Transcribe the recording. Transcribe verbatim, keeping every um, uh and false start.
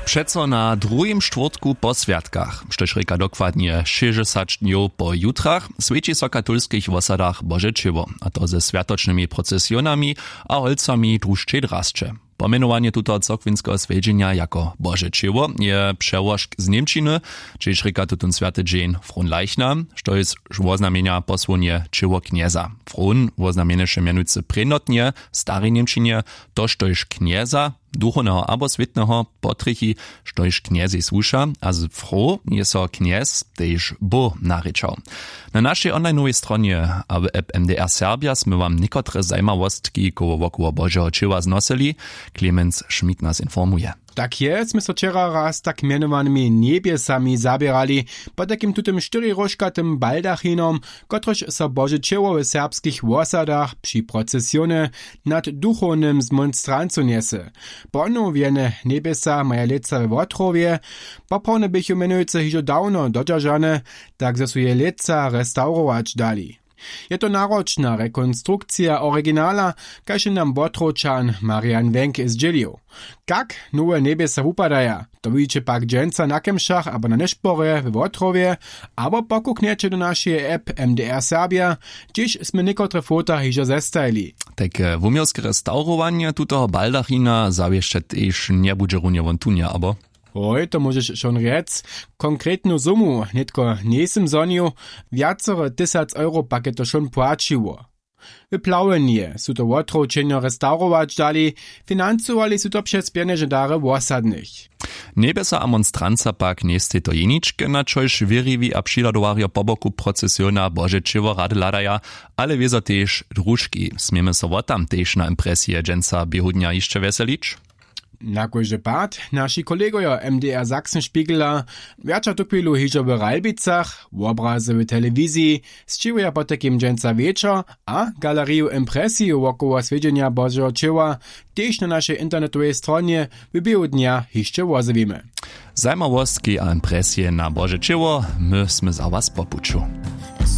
Przeco na drugim czwartku po światkach, štož reka dokładnie šesťdesiat dňov po jutrach, swieci so katolskich wosadach Boże Čewo, a to ze światocznymi procesjonami a holcami drużczej drascze. Pomenowanie tuto cokwinskiego swiedzienia jako Boże Čewo je przełożk z Niemczyny, czyż reka tutun światy dzień Fronleichna, što jest woznamienia posłonie Čewo knieza. Fron woznamienie się mianujcy prenotnie, starej Niemczynie, to štož knieza, duchownego albo świetnego potrychi, štož kniezi słusza, a z fro je so kniez też bo naryczał. Na naszej online'owej stronie a w app M D R Serbia sme wam niekotre zajmawostki koło wokół Bożego Čewa znosili. Clemens Schmid nas informuje. Tak jest, my so wczera raz tak mianowanymi niebiesami zabierali, po takim tutym czteryrożkatym baldachinom, kotryż so Boże Čewo w serbskich wosadach przy procesjonie nad duchownym zmonstrancu niese. Ponowiene niebiesa maja leca w Wotrowie, poprawne bychu menujce hižo dawno dodržane, tak ze su je leca restaurować dali. Je to naročna rekonstrukcja oryginala, kaž nam Botročan Marian Wenk zdzielił. Kak nowe niebesa upadaja, to widzicie pak dżęca na Kemszach albo na Nešpore w Wotrowie, albo pokukniecie do naszej app M D R Serbia, gdzieś sme niekotre fota hižo zestajli. Tak wumielskie restaurowanie tutoho baldachina zawieszcze też nie będzie runie wontunia, abo? Oj, to możesz schon rec. Konkretnu sumu, netko nesem zoniu, wiacore tysac euro paket to schon płaciło. W plałenie su to Wotročenjo restaurować dali, financowali su to przez pieniądze dare wosadnych. Niebesa a monstranca pak nieste to jeničke, na čož wiriwi a přiladovario po boku procesiona Bože Čewo rady ladaja, ale wiezo też drużki. Smiemy so wotam też na impresję dżęca biehudnia jeszcze weselić? Na kojże pad, naši kolegojo M D R Sachsen-Spiegela, wiacza to chwilu hižo w Ralbicach, w obrazy w telewizji, zčiwuja po takim dżęca wieczor, a galeriju impresji wokoło swiedzienia Bożego Čewa też na naszej internetowej stronie w biegu dnia jeszcze wozywimy. Zajmawostki a impresje na Boże Čewo, my sme za was popuču.